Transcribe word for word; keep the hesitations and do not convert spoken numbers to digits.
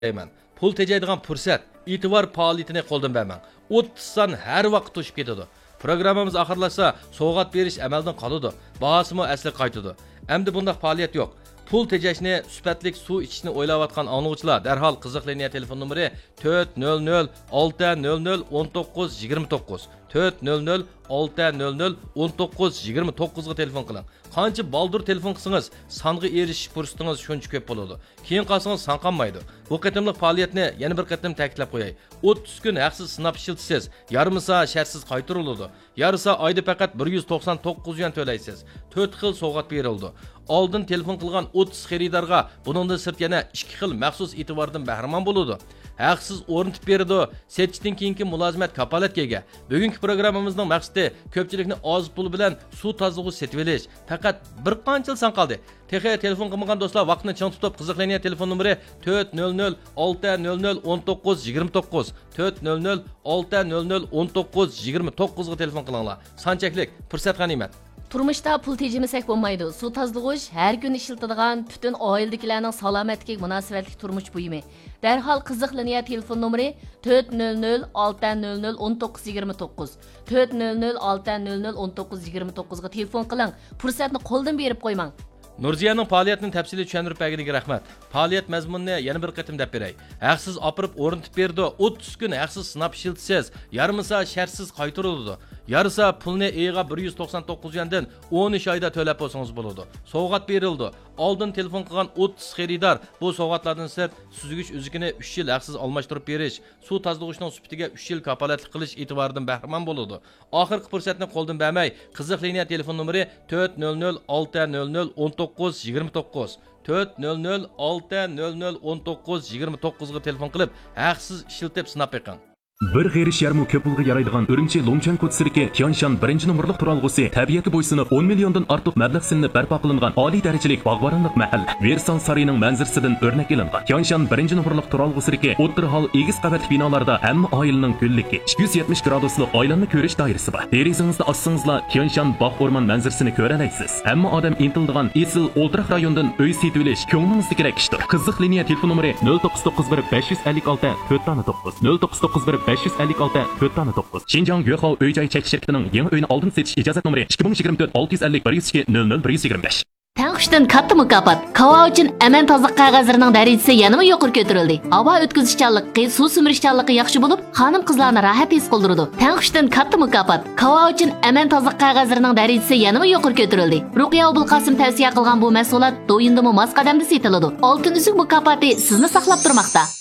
deyman. Pul tejaydigan fursat, e'tibor faoliyatini qo'ldan bermang. o'ttiz son har vaqt to'shib ketadi. Programmamiz oxirlashsa, sovg'at berish amaldan qoladi. Bahosimi asli qaytadi. Endi bunday faoliyat yo'q. Pul tejashni, sifatlik suv ichishni o'ylayotgan anglovchilar darhol qiziq liniya telefon nomeri to'rt nol nol olti nol nol o'n to'qqiz yigirma to'qqiz to'rt nol nol olti nol nol o'n to'qqiz yigirma to'qqiz ga telefon qiling. Qancha baldur telefon qilsangiz, songa erishish fursatingiz shuncha ko'p bo'ladi. Keyin qolsangiz son qolmaydi. Bu qatimliq faoliyatni yana bir qatim ta'kidlab qo'yay. o'ttiz kun haqsiz sinab ishiltisiz, yarmisa shartsiz qaytariladi. Yarısa oyda faqat bir yuz to'qson to'qqiz yuan to'laysiz. to'rt xil sovg'at berildi. Oldin telefon qilgan o'ttiz xaridorga buningdan sirt yana ikki xil maxsus e'tibordan bahramon bo'ladi. Haqsiz o'rnatib berdi. Setchdan keyingi mulozimat kapolatga ega. Bugungi programmamizning maqsadi ko'pchilikni oz pul bilan suv tozalag'ich setib olish. Faqat bir qancha yil san qoldi. Texniya telefon qilmagan do'stlar vaqtni chang tutib qiziqlaniya telefon nomeri to'rt nol nol olti nol nol o'n to'qqiz yigirma to'qqiz to'rt nol nol olti nol nol o'n to'qqiz yigirma to'qqiz ga telefon qilinglar. Sanchaklik, fursat g'animat. Turmuşda pul tejimisak bo'lmaydi. Suv tozalag'ich har kun ishiltadigan butun oiladagilarning salomatligiga munosabatli turmush buyumi. Darhol qiziqlaniya telefon nomeri to'rt nol nol olti nol nol o'n to'qqiz yigirma to'qqiz to'rt nol nol olti nol nol o'n to'qqiz yigirma to'qqiz ga telefon qiling. Fursatni qo'ldan berib qo'ymang. Nurziyaning faoliyatini tafsiliy tushuntirib berganiga rahmat. Faoliyat mazmunini yana bir qatim deb beray. Haqsiz opirib o'rnatib berdi. o'ttiz kun haqsiz sinab ishiltisiz, yarmisa shartsiz qaytariladi. Yarısa pulni e'ga bir yuz to'qson to'qqiz yuandan o'n uch oyda to'lab bo'lsangiz bo'ladi. Sovg'at berildi. Oldin telefon qilgan o'ttiz xaridor bu sovg'atlardan sirt suzgich uzukini uch yil haqsiz almashtirib berish, suv tozalag'ichining sifatiga uch yil kapolatlik qilish e'tiboridan bahramon bo'ladi. Oxirgi fursatni qo'ldan bermay, qiziq liniya telefon nomeri to'rt nol nol olti nol nol o'n to'qqiz yigirma to'qqiz to'rt nol nol olti nol nol o'n to'qqiz yigirma to'qqiz ga telefon qilib, haqsiz ishiltib sinab beqing. Bir g'erish yarmi ko'p pulga yaraydigan Urumchi Longchan Kotsirki Tianshan birinchi nomerlik turalg'usi tabiatga bo'ysunib o'n milliondan ortiq mablag' silinib barpo qilingan oliy darajalik bog'boronlik mahalla Versal sarining manzarasidan o'rnak ilingan. Tianshan birinchi nomerlik turalg'usiki o'ttir hol egiz qavatli binolarda hamma oilaning ko'lligi ikki yuz yetmish graduslik oilanni ko'rish doirasi bor. Derazingizni ochsangizlar Tianshan bog' o'rmon manzarasini ko'ra olasiz. Hamma odam intildigan Esil O'ltiraq rayonidan uy setib olish ko'nglingizni kerak ishdir. Qiziq liniya telefon nomeri nol to'qqiz to'qqiz bir besh yuz ellik olti to'rt to'qqiz nol to'qqiz to'qqiz bir besh yuz ellik olti to'rt to'qqiz Xinjiang Yuhao uy-joy chekish shirkatining yangi uyni oldin setish ijozat nomeri ikki ming yigirma to'rt olti yuz ellik bir yuz ikki nol nol bir yuz yigirma besh. Tanqishdan katta mukofot. Kava uchun aman toza qog'ozlarining darajasi yanada yuqori ko'tarildi. Havo o'tkazishchanligi, suv simirishchanligi yaxshi bo'lib, xonim-qizlarni rohat his qildiradi. Tanqishdan katta mukofot. Kava uchun aman toza qog'ozlarining darajasi yanada yuqori ko'tarildi. Ruqiya Obulqosim tavsiya qilgan bu mahsulot do'yindimi mos qadamda setiladi. Oltin uzuk mukofoti sizni saqlab turmoqda.